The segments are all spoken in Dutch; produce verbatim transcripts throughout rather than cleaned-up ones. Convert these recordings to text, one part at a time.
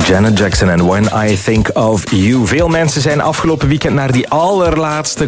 Janet Jackson en When I Think of You. Veel mensen zijn afgelopen weekend naar die allerlaatste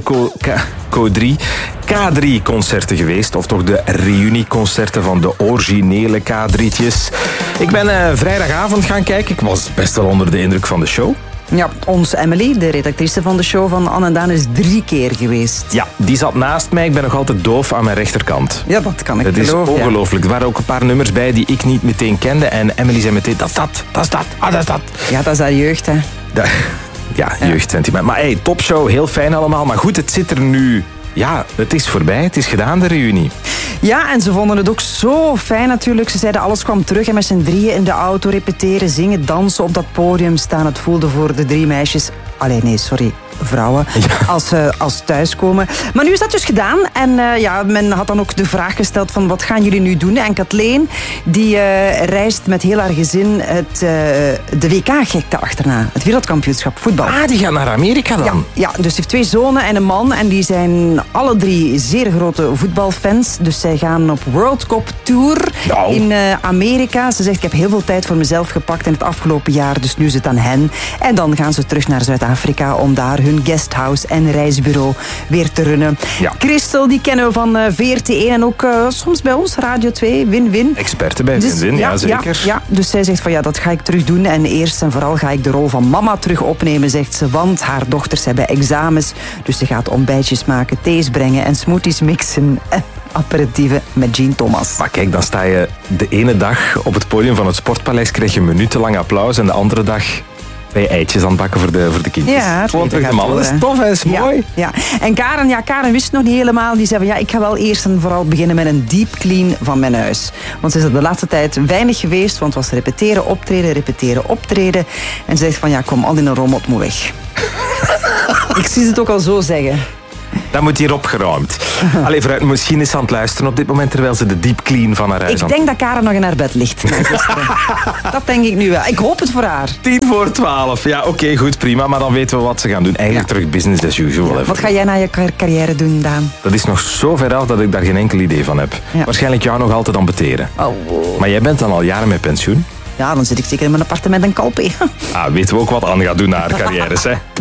K drie K drie concerten geweest. Of toch de reunieconcerten van de originele K drietjes. Ik ben uh, vrijdagavond gaan kijken. Ik was best wel onder de indruk van de show. Ja, ons Emily, de redactrice van de show van Anne en Daan, is drie keer geweest. Ja, die zat naast mij. Ik ben nog altijd doof aan mijn rechterkant. Ja, dat kan ik Het is geloven. ongelooflijk. Ja. Er waren ook een paar nummers bij die ik niet meteen kende. En Emily zei meteen, dat is dat, dat is dat, ah, dat is dat. Ja, dat is haar jeugd, hè. Da- ja, jeugdsentiment. Maar hey, topshow, heel fijn allemaal. Maar goed, het zit er nu... Ja, het is voorbij. Het is gedaan, de reunie. Ja, en ze vonden het ook zo fijn natuurlijk. Ze zeiden alles kwam terug en met z'n drieën in de auto repeteren, zingen, dansen op dat podium staan. Het voelde voor de drie meisjes... Allee, nee, sorry. Vrouwen, ja. als, uh, als thuiskomen. Maar nu is dat dus gedaan. En uh, ja, men had dan ook de vraag gesteld van wat gaan jullie nu doen? En Kathleen, die uh, reist met heel haar gezin het, uh, de W K-gekte achterna. Het wereldkampioenschap voetbal. Ah, die gaat naar Amerika dan? Ja, ja, dus ze heeft twee zonen en een man. En die zijn alle drie zeer grote voetbalfans. Dus zij gaan op World Cup Tour nou. in uh, Amerika. Ze zegt, ik heb heel veel tijd voor mezelf gepakt in het afgelopen jaar. Dus nu is het aan hen. En dan gaan ze terug naar Zuid-Afrika om daar hun guesthouse en reisbureau weer te runnen. Ja. Christel, die kennen we van uh, V R T één en ook uh, soms bij ons, Radio twee, Win-Win. Experten bij dus, Win-Win, ja, ja zeker. Ja, ja, dus zij zegt van ja, dat ga ik terug doen. En eerst en vooral ga ik de rol van mama terug opnemen, zegt ze. Want haar dochters hebben examens. Dus ze gaat ontbijtjes maken, thees brengen en smoothies mixen. En aperitieven met Jean Thomas. Maar kijk, dan sta je de ene dag op het podium van het Sportpaleis, krijg je minutenlang applaus en de andere dag... bij eitjes aan het bakken voor de, voor de kindjes. Ja, het gewoon terug de mannen. Dat is tof, hè? Dat is ja, mooi. Ja. En Karen, ja, Karen wist het nog niet helemaal. Die zei van ja, ik ga wel eerst en vooral beginnen met een deep clean van mijn huis. Want ze is er de laatste tijd weinig geweest, want het was repeteren, optreden, repeteren, optreden. En ze zegt van ja, kom, al in een rommel, moet weg. Ik zie het ook al zo zeggen. Dat moet hier opgeruimd. Allee, vooruit, misschien is ze aan het luisteren op dit moment terwijl ze de deep clean van haar huis Ik denk dat Karen nog in haar bed ligt. Dat denk ik nu wel. Ik hoop het voor haar. Tien voor twaalf. Ja, oké, okay, goed, prima. Maar dan weten we wat ze gaan doen. Eigenlijk ja. terug business as usual. Ja. Wat ga jij na je carrière doen, Daan? Dat is nog zo ver af dat ik daar geen enkel idee van heb. Ja. Waarschijnlijk jou nog altijd ambeteren. Oh. Maar jij bent dan al jaren met pensioen? Ja, dan zit ik zeker in mijn appartement in Kalpe. Ah, weten we ook wat Anne gaat doen na haar carrière, hè?